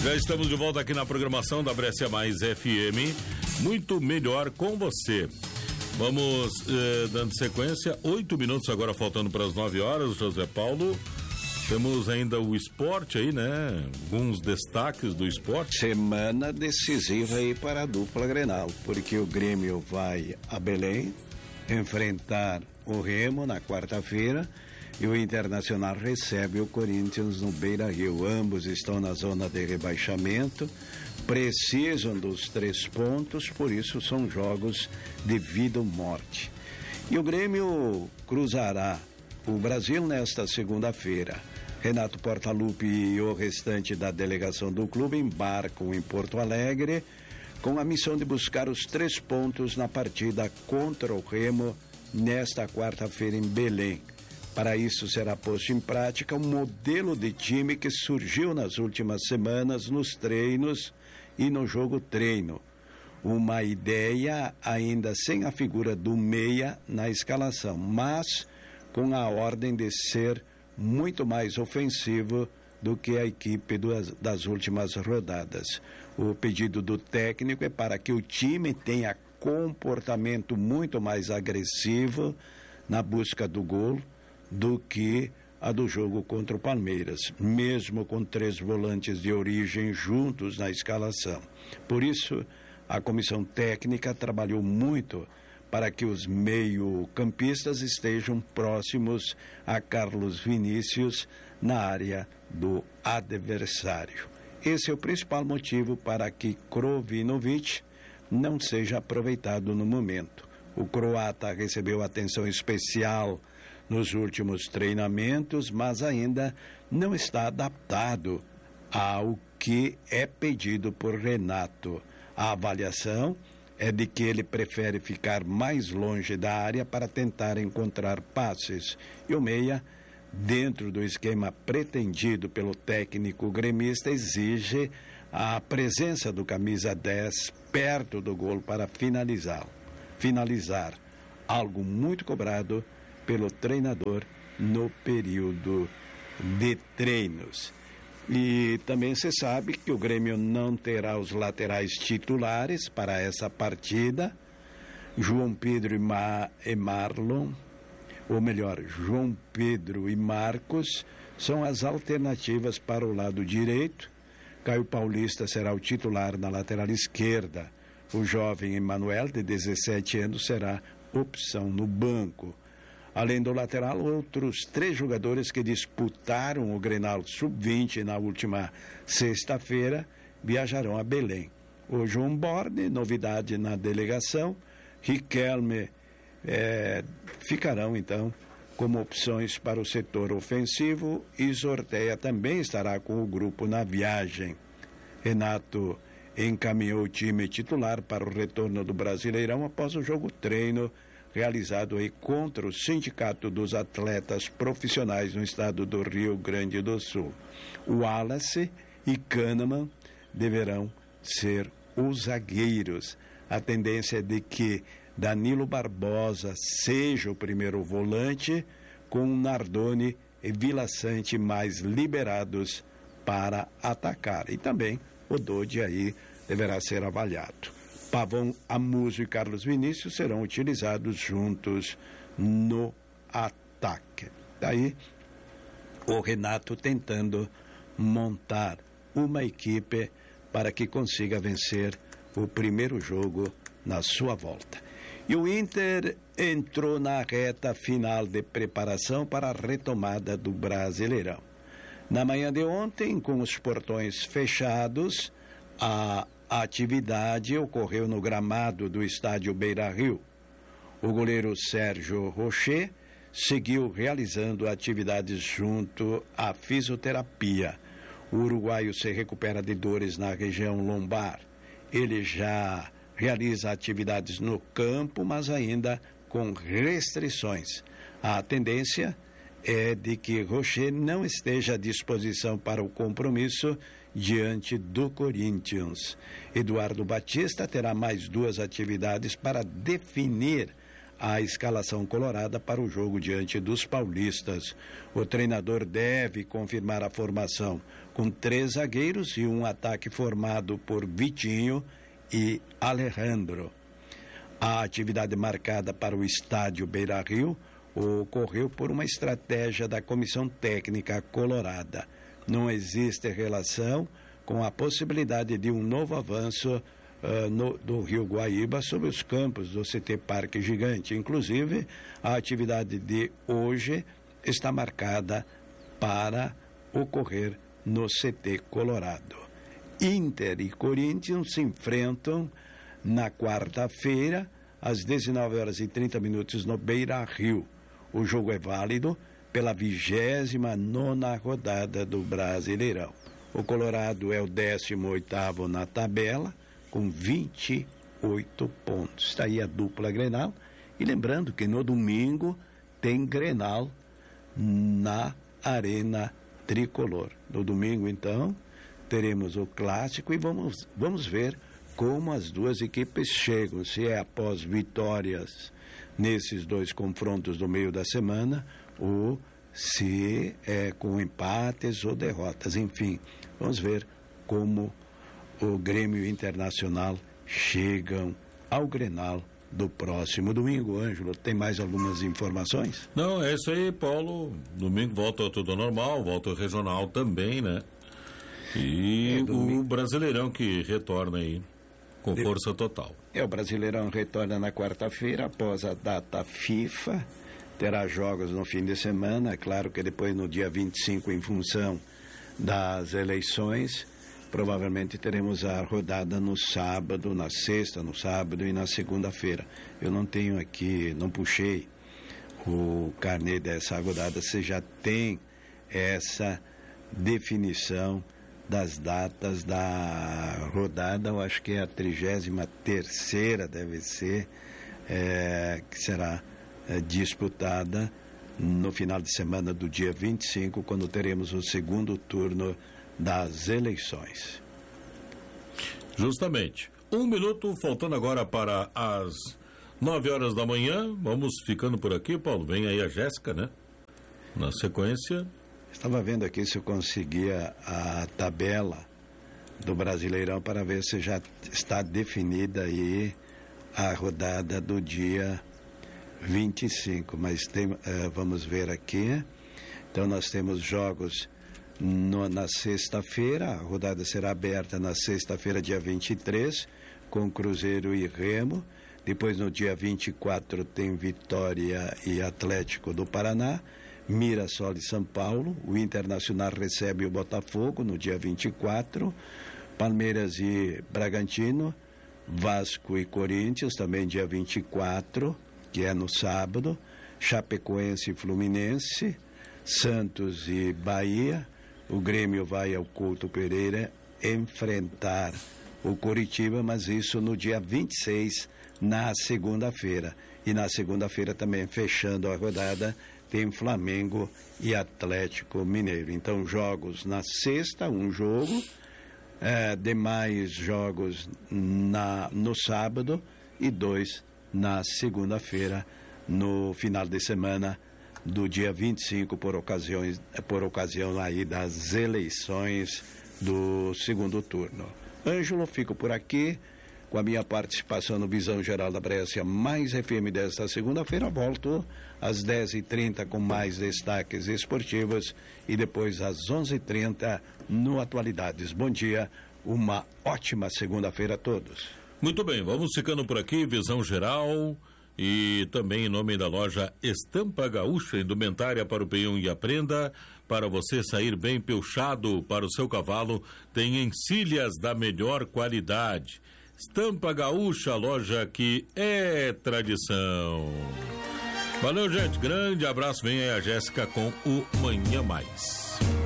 Já estamos de volta aqui na programação da Brescia Mais FM, muito melhor com você. Vamos dando sequência, 8 minutos agora faltando para as 9 horas, José Paulo. Temos ainda o esporte aí, né? Alguns destaques do esporte. Semana decisiva aí para a dupla Grenal, porque o Grêmio vai a Belém enfrentar o Remo na quarta-feira e o Internacional recebe o Corinthians no Beira-Rio. Ambos estão na zona de rebaixamento, precisam dos 3 pontos, por isso são jogos de vida ou morte. E o Grêmio cruzará o Brasil nesta segunda-feira. Renato Portaluppi e o restante da delegação do clube embarcam em Porto Alegre com a missão de buscar os 3 pontos na partida contra o Remo nesta quarta-feira em Belém. Para isso será posto em prática um modelo de time que surgiu nas últimas semanas nos treinos e no jogo treino. Uma ideia ainda sem a figura do meia na escalação, mas com a ordem de ser muito mais ofensivo do que a equipe das últimas rodadas. O pedido do técnico é para que o time tenha comportamento muito mais agressivo na busca do gol do que a do jogo contra o Palmeiras, mesmo com 3 volantes de origem juntos na escalação. Por isso, a comissão técnica trabalhou muito para que os meio-campistas estejam próximos a Carlos Vinícius na área do adversário. Esse é o principal motivo para que Krovinovic não seja aproveitado no momento. O croata recebeu atenção especial nos últimos treinamentos, mas ainda não está adaptado ao que é pedido por Renato. A avaliação é de que ele prefere ficar mais longe da área para tentar encontrar passes. E o meia, dentro do esquema pretendido pelo técnico gremista, exige a presença do camisa 10 perto do gol para finalizar, algo muito cobrado pelo treinador no período de treinos. E também se sabe que o Grêmio não terá os laterais titulares para essa partida. João Pedro e Marlon, ou melhor, João Pedro e Marcos, são as alternativas para o lado direito. Caio Paulista será o titular na lateral esquerda. O jovem Emanuel, de 17 anos, será opção no banco. Além do lateral, outros 3 jogadores que disputaram o Grenal Sub-20 na última sexta-feira viajarão a Belém. O João Borne, novidade na delegação, Riquelme ficarão então como opções para o setor ofensivo e Zorteia também estará com o grupo na viagem. Renato encaminhou o time titular para o retorno do Brasileirão após o jogo treino realizado aí contra o Sindicato dos Atletas Profissionais no estado do Rio Grande do Sul. Wallace e Kahneman deverão ser os zagueiros. A tendência é de que Danilo Barbosa seja o primeiro volante, com Nardoni e Vila Sante mais liberados para atacar. E também o Dodi aí deverá ser avaliado. Pavão, Amuso e Carlos Vinícius serão utilizados juntos no ataque. Daí, o Renato tentando montar uma equipe para que consiga vencer o primeiro jogo na sua volta. E o Inter entrou na reta final de preparação para a retomada do Brasileirão. Na manhã de ontem, com os portões fechados, a atividade ocorreu no gramado do estádio Beira-Rio. O goleiro Sérgio Rocher seguiu realizando atividades junto à fisioterapia. O uruguaio se recupera de dores na região lombar. Ele já realiza atividades no campo, mas ainda com restrições. A tendência é de que Rocher não esteja à disposição para o compromisso diante do Corinthians. Eduardo Batista terá mais 2 atividades para definir a escalação colorada para o jogo diante dos paulistas. O treinador deve confirmar a formação com 3 zagueiros e um ataque formado por Vitinho e Alejandro. A atividade marcada para o estádio Beira-Rio ocorreu por uma estratégia da Comissão Técnica Colorada. Não existe relação com a possibilidade de um novo avanço do Rio Guaíba sobre os campos do CT Parque Gigante. Inclusive, a atividade de hoje está marcada para ocorrer no CT Colorado. Inter e Corinthians se enfrentam na quarta-feira, às 19h30 no Beira-Rio. O jogo é válido pela 29ª rodada do Brasileirão. O Colorado é o 18º na tabela, com 28 pontos. Está aí a dupla Grenal. E lembrando que no domingo tem Grenal na Arena Tricolor. No domingo, então, teremos o clássico e vamos ver como as duas equipes chegam. Se é após vitórias nesses 2 confrontos do meio da semana ou se é com empates ou derrotas. Enfim, vamos ver como o Grêmio Internacional chegam ao Grenal do próximo domingo. Ângelo, tem mais algumas informações? Não, é isso aí, Paulo. Domingo volta tudo normal, volta o regional também, né? E o Brasileirão que retorna aí com força total. O Brasileirão retorna na quarta-feira, após a data FIFA. Terá jogos no fim de semana. É claro que depois, no dia 25, em função das eleições, provavelmente teremos a rodada no sábado, na sexta, no sábado e na segunda-feira. Eu não tenho aqui, não puxei o carnê dessa rodada. Você já tem essa definição das datas da rodada? Eu acho que é a 33ª, deve ser, que será disputada no final de semana do dia 25, quando teremos o segundo turno das eleições. Justamente. 1 minuto faltando agora para as 9h da manhã. Vamos ficando por aqui, Paulo. Vem aí a Jéssica, né? Na sequência. Estava vendo aqui se eu conseguia a tabela do Brasileirão para ver se já está definida aí a rodada do dia 25. Mas vamos ver aqui. Então nós temos jogos na sexta-feira. A rodada será aberta na sexta-feira, dia 23, com Cruzeiro e Remo. Depois, no dia 24, tem Vitória e Atlético do Paraná, Mirassol e São Paulo. O Internacional recebe o Botafogo no dia 24, Palmeiras e Bragantino, Vasco e Corinthians, também dia 24, que é no sábado, Chapecoense e Fluminense, Santos e Bahia. O Grêmio vai ao Couto Pereira enfrentar o Coritiba, mas isso no dia 26, na segunda-feira. E na segunda-feira também, fechando a rodada, tem Flamengo e Atlético Mineiro. Então, jogos na sexta, um jogo, demais jogos no sábado e 2 na segunda-feira, no final de semana do dia 25, por ocasião aí das eleições do segundo turno. Ângelo, fico por aqui com a minha participação no Visão Geral da Brescia Mais FM desta segunda-feira. Volto às 10h30 com mais destaques esportivos e depois às 11h30 no Atualidades. Bom dia, uma ótima segunda-feira a todos. Muito bem, vamos ficando por aqui, Visão Geral. E também em nome da loja Estampa Gaúcha, indumentária para o peão e a prenda, para você sair bem peuchado para o seu cavalo, tem encilhas da melhor qualidade. Estampa Gaúcha, loja que é tradição. Valeu, gente, grande abraço, vem aí a Jéssica com o Manhã Mais.